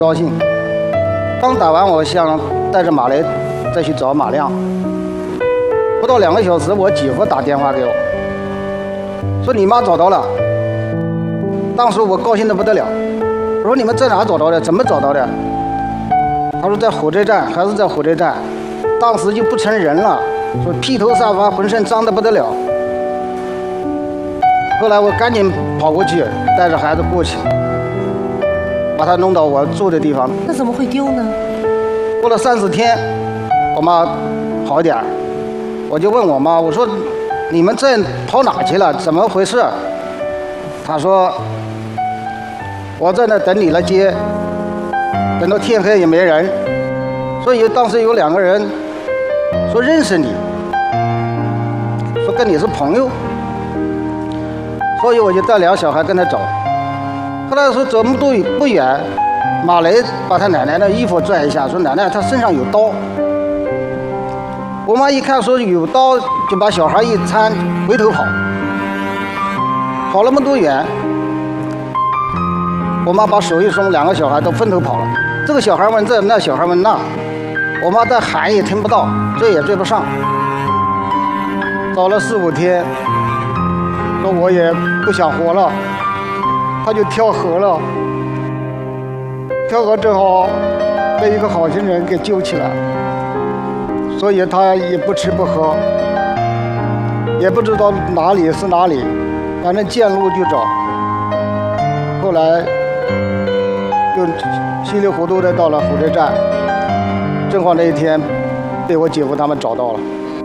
高兴。刚打完，我想带着马雷再去找马亮。不到2个小时，我姐夫打电话给我，说你妈找到了。当时我高兴得不得了，我说你们在哪找到的？怎么找到的？他说在火车站，还是在火车站。当时就不成人了，说披头散发，浑身脏得不得了。后来我赶紧跑过去，带着孩子过去，把他弄到我住的地方。 那怎么会丢呢？ 过了3、4天，我妈好一点，我就问我妈，我说你们这跑哪去了？怎么回事？她说我在那等你来接，等到天黑也没人。所以当时有2个人说认识你，说跟你是朋友，所以我就带2个小孩跟他走。后来说走不远，马雷把他奶奶的衣服拽一下，说奶奶他身上有刀。我妈一看说有刀，就把小孩一搀，回头跑，跑那么多远。我妈把手一松，2个小孩都分头跑了。这个小孩问这，那小孩问那，我妈再喊也听不到，追也追不上。找了4、5天，说我也不想活了，他就跳河了。跳河正好被一个好心人给救起来，所以他也不吃不喝，也不知道哪里是哪里，反正见路就找。后来就稀里糊涂的到了火车站，正好那一天被我姐夫他们找到了。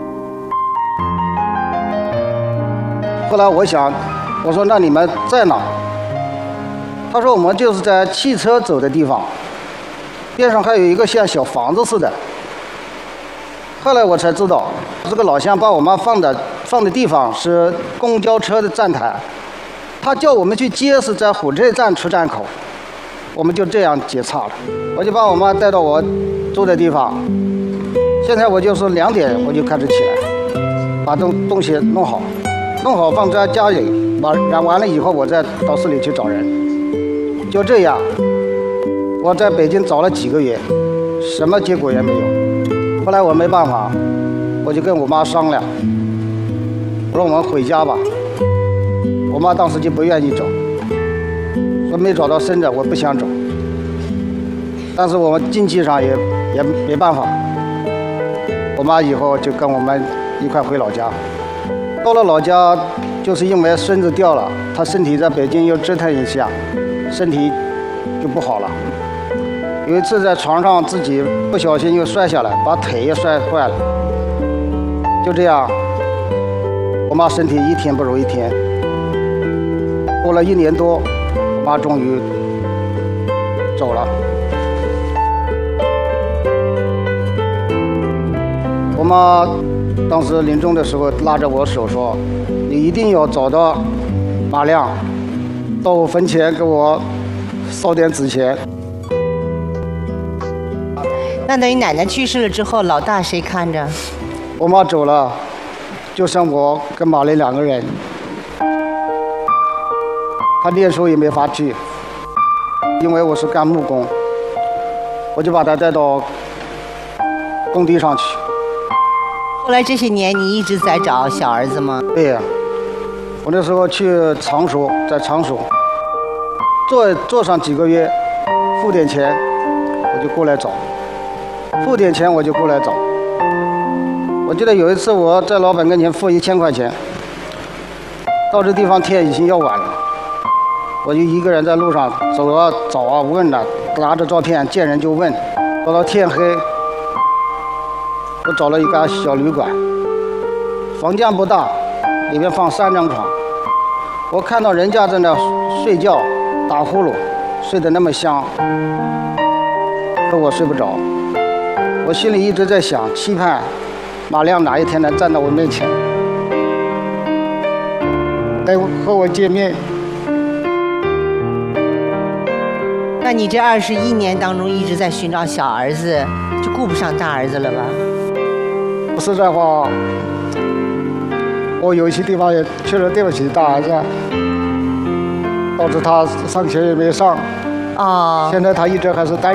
后来我想，我说那你们在哪？他说我们就是在汽车走的地方，边上还有一个像小房子似的。后来我才知道，这个老乡把我妈放的地方是公交车的站台，他叫我们去接是在火车站出站口。我们就这样结岔了。我就把我妈带到我住的地方。现在我就是2点我就开始起来，把东西弄好放在家里，染完了以后我再到市里去找人。就这样，我在北京找了几个月，什么结果也没有。后来我没办法，我就跟我妈商量，我说我们回家吧。我妈当时就不愿意走。说没找到生的，我不想走，但是我们经济上也没办法。我妈以后就跟我们一块回老家。到了老家，就是因为孙子掉了，她身体在北京又折腾一下，身体就不好了。有一次在床上自己不小心又摔下来，把腿也摔坏了。就这样，我妈身体一天不如一天。过了1年多。我妈终于走了。我妈当时临终的时候拉着我手说：“你一定要找到马亮，到我坟前给我烧点纸钱。” 那等于奶奶去世了之后，老大谁看着？ 我妈走了，就剩我跟马雷2个人。他念书也没法去，因为我是干木工，我就把他带到工地上去。 后来这些年你一直在找小儿子吗？ 对呀，我那时候去常熟，在常熟做上几个月，付点钱我就过来找，付点钱我就过来找。我记得有一次我在老板跟前付1000块钱，到这地方天已经要晚了。我就一个人在路上走啊找啊问啊，拿着照片见人就问，走到天黑，我找了一家小旅馆，房间不大，里面放3张床。我看到人家在那睡觉打呼噜，睡得那么香，可我睡不着。我心里一直在想，期盼马亮哪一天能站到我面前，来和我见面。 那你这21年当中一直在寻找小儿子，就顾不上大儿子了吧？ 说实在话，我有一些地方也确实对不起大儿子，导致他上学也没上。 哦。 现在他一直还是单